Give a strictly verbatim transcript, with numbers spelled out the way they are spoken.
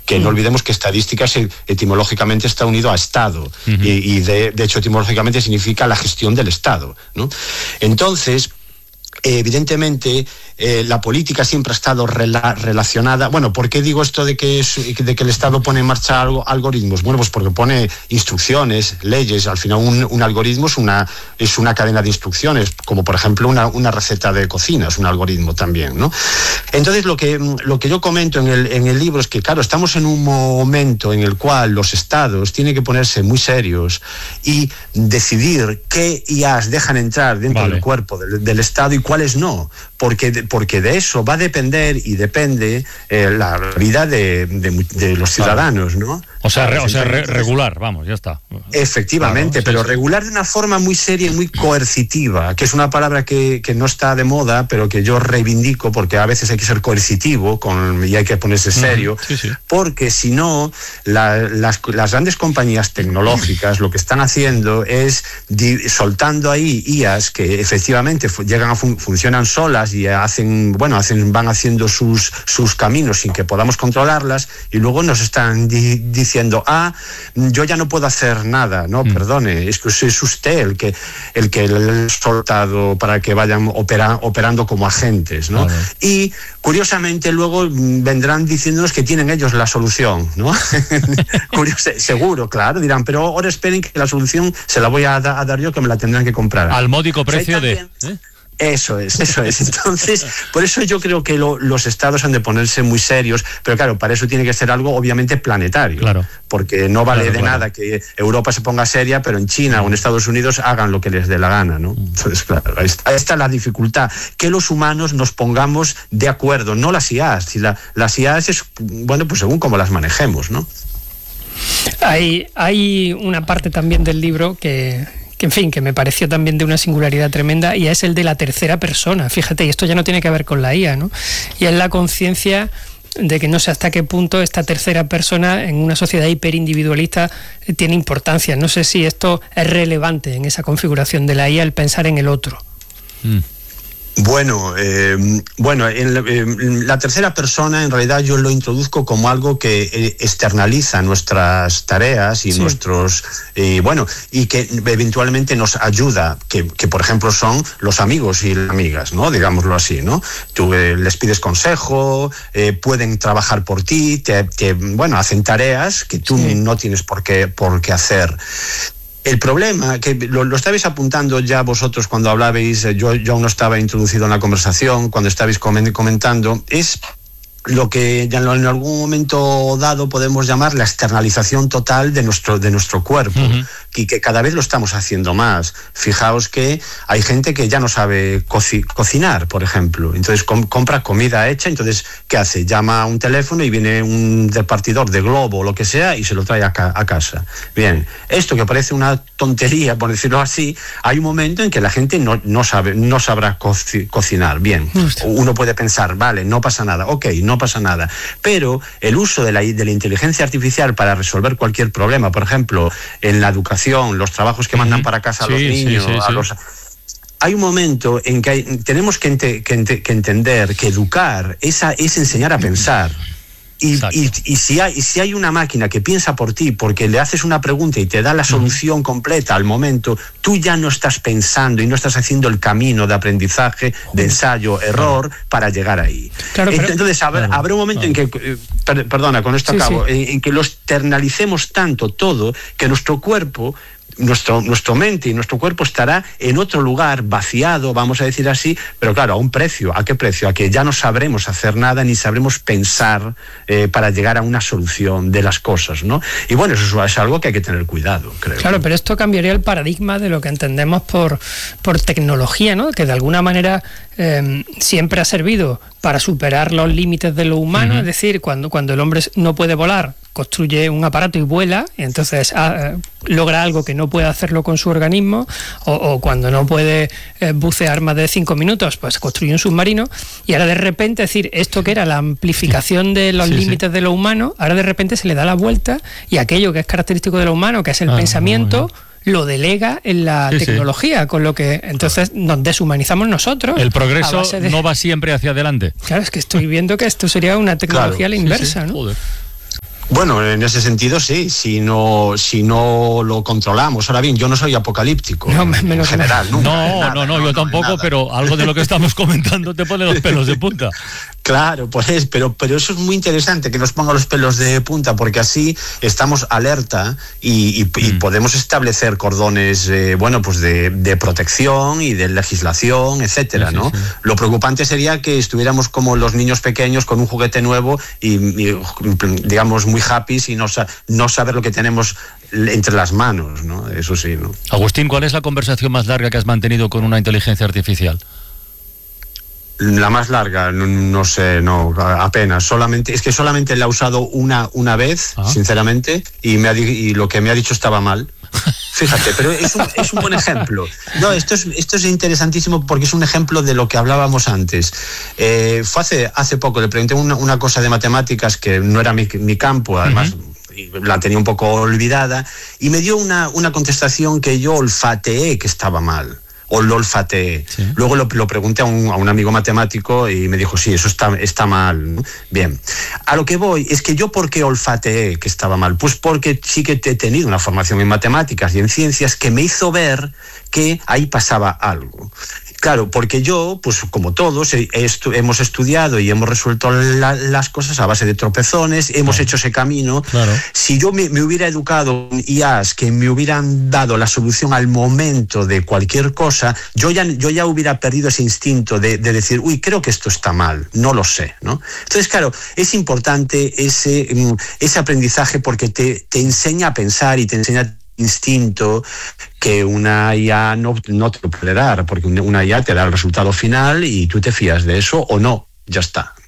que no olvidemos que estadísticas etimológicamente está unido a Estado, uh-huh. y, y de, de hecho etimológicamente significa la gestión del Estado, ¿no? Entonces, evidentemente, eh, la política siempre ha estado rela- relacionada. Bueno, ¿por qué digo esto de que, es, de que el Estado pone en marcha algo, algoritmos? Bueno, pues porque pone instrucciones, leyes. Al final, un, un algoritmo es una, es una cadena de instrucciones, como por ejemplo una, una receta de cocina, es un algoritmo también, ¿no? Entonces, lo que, lo que yo comento en el, en el libro es que, claro, estamos en un momento en el cual los Estados tienen que ponerse muy serios y decidir qué I As dejan entrar dentro vale. del cuerpo del, del Estado y cuáles no, porque de, porque de eso va a depender y depende eh, la vida de, de, de los ciudadanos, ¿no? O sea, re, o sea re, regular, vamos, ya está. Efectivamente, claro, pero sí, sí. regular de una forma muy seria y muy coercitiva, que es una palabra que, que no está de moda, pero que yo reivindico, porque a veces hay que ser coercitivo con, y hay que ponerse serio, sí, sí. porque si no, la, las, las grandes compañías tecnológicas lo que están haciendo es di, soltando ahí I As que efectivamente fu- llegan a fun- funcionan solas y hacen, bueno, hacen, van haciendo sus, sus caminos sin que podamos controlarlas, y luego nos están di, diciendo, ah, yo ya no puedo hacer nada, no, mm. perdone, es que es usted el que el que le ha soltado para que vayan opera, operando como agentes, ¿no? Vale. Y curiosamente luego vendrán diciéndonos que tienen ellos la solución, ¿no? Curioso, seguro, claro, dirán, pero ahora esperen que la solución se la voy a, da, a dar yo, que me la tendrán que comprar. Al módico precio o sea, también, de... ¿eh? Eso es, eso es. Entonces, por eso yo creo que lo, los estados han de ponerse muy serios, pero claro, para eso tiene que ser algo obviamente planetario, claro. porque no vale claro, de claro. nada que Europa se ponga seria, pero en China o en Estados Unidos hagan lo que les dé la gana, ¿no? Entonces, claro, ahí está, ahí está la dificultad, que los humanos nos pongamos de acuerdo, no las I As, si la, las I As es, bueno, pues según cómo las manejemos, ¿no? Hay, hay una parte también del libro que... que en fin, que me pareció también de una singularidad tremenda, y es el de la tercera persona. Fíjate, y esto ya no tiene que ver con la I A, ¿no? Y es la conciencia de que no sé hasta qué punto esta tercera persona en una sociedad hiperindividualista tiene importancia. No sé si esto es relevante en esa configuración de la I A, el pensar en el otro. Mm. Bueno, eh, bueno, en la, en la tercera persona en realidad yo lo introduzco como algo que externaliza nuestras tareas y sí. nuestros, eh, bueno, y que eventualmente nos ayuda, que, que por ejemplo son los amigos y las amigas, ¿no? Digámoslo así, ¿no? Tú eh, les pides consejo, eh, pueden trabajar por ti, te, te, bueno, hacen tareas que tú sí. no tienes por qué, por qué hacer. El problema, que lo, lo estabais apuntando ya vosotros cuando hablabais, yo, yo aún no estaba introducido en la conversación, cuando estabais comentando, es lo que ya en algún momento dado podemos llamar la externalización total de nuestro, de nuestro cuerpo, uh-huh. y que cada vez lo estamos haciendo más. Fijaos que hay gente que ya no sabe coci- cocinar, por ejemplo, entonces com- compra comida hecha, entonces ¿qué hace? Llama a un teléfono y viene un repartidor de Globo o lo que sea y se lo trae a, ca- a casa. Bien, esto que parece una tontería, por decirlo así, hay un momento en que la gente no, no, sabe, no sabrá co- cocinar. Bien, uh-huh. uno puede pensar, vale, no pasa nada, ok, no pasa nada, pero el uso de la, de la inteligencia artificial para resolver cualquier problema, por ejemplo, en la educación, los trabajos que mandan para casa sí, a los niños, sí, sí, a sí. los... Hay un momento en que hay, tenemos que, ente, que, ente, que entender que educar es, a, es enseñar a pensar. Y, y, y, si hay, y si hay una máquina que piensa por ti porque le haces una pregunta y te da la solución uh-huh. completa al momento, tú ya no estás pensando y no estás haciendo el camino de aprendizaje, de ensayo, error, claro. para llegar ahí. Claro, pero, Entonces habrá, claro, habrá un momento claro. en que, eh, per, perdona, con esto sí, acabo, sí. En, en que lo externalicemos tanto todo que nuestro cuerpo... Nuestro, nuestro mente y nuestro cuerpo estará en otro lugar, vaciado, vamos a decir así, pero claro, a un precio. ¿A qué precio? A que ya no sabremos hacer nada ni sabremos pensar eh, para llegar a una solución de las cosas, ¿no? Y bueno, eso es algo que hay que tener cuidado, creo. Claro, pero esto cambiaría el paradigma de lo que entendemos por, por tecnología, ¿no? Que de alguna manera eh, siempre ha servido para superar los límites de lo humano, uh-huh. es decir, cuando, cuando el hombre no puede volar, construye un aparato y vuela, y entonces ah, logra algo que no puede hacerlo con su organismo, o, o cuando no puede eh, bucear más de cinco minutos, pues construye un submarino, y ahora de repente, es decir, esto que era la amplificación de los sí, límites sí. de lo humano, ahora de repente se le da la vuelta, y aquello que es característico de lo humano, que es el ah, pensamiento, bueno. lo delega en la sí, tecnología, sí. con lo que entonces nos deshumanizamos nosotros. El progreso de... no va siempre hacia adelante. Claro, es que estoy viendo que esto sería una tecnología claro, a la inversa, sí, sí. ¿no? Joder. Bueno, en ese sentido sí, si no, si no lo controlamos. Ahora bien, yo no soy apocalíptico, no, en, en general. Nunca, no, nada, no, no, no, yo tampoco, no, pero algo de lo que estamos comentando te pone los pelos de punta. Claro, pues, pero, pero eso es muy interesante que nos ponga los pelos de punta, porque así estamos alerta y, y, mm. y podemos establecer cordones, eh, bueno, pues de, de protección y de legislación, etcétera, sí, sí, ¿no? Sí. Lo preocupante sería que estuviéramos como los niños pequeños con un juguete nuevo y, y digamos, muy happy y no, no saber lo que tenemos entre las manos, ¿no? Eso sí, ¿no? Agustín, ¿cuál es la conversación más larga que has mantenido con una inteligencia artificial? La más larga, no, no sé, no, apenas. Solamente, es que solamente la he usado una, una vez, ah. sinceramente, y, me ha, y lo que me ha dicho estaba mal. Fíjate, pero es un, es un buen ejemplo. No, esto es, esto es interesantísimo porque es un ejemplo de lo que hablábamos antes. Eh, fue hace, hace poco, le pregunté una, una cosa de matemáticas que no era mi, mi campo, además... Uh-huh. La tenía un poco olvidada, y me dio una, una contestación que yo olfateé que estaba mal. O lo olfateé. Sí. Luego lo, lo pregunté a un, a un amigo matemático y me dijo, sí, eso está, está mal, ¿no? Bien. A lo que voy es que yo, ¿por qué olfateé que estaba mal? Pues porque sí que he tenido una formación en matemáticas y en ciencias que me hizo ver que ahí pasaba algo. Claro, porque yo, pues como todos, he estu- hemos estudiado y hemos resuelto la, las cosas a base de tropezones, hemos claro. hecho ese camino. Claro. Si yo me, me hubiera educado en I As que me hubieran dado la solución al momento de cualquier cosa, yo ya, yo ya hubiera perdido ese instinto de, de decir, uy, creo que esto está mal, no lo sé, ¿no? Entonces, claro, es importante ese, ese aprendizaje porque te, te enseña a pensar y te enseña instinto que una I A no, no te lo puede dar, porque una I A te da el resultado final y tú te fías de eso o no, ya está.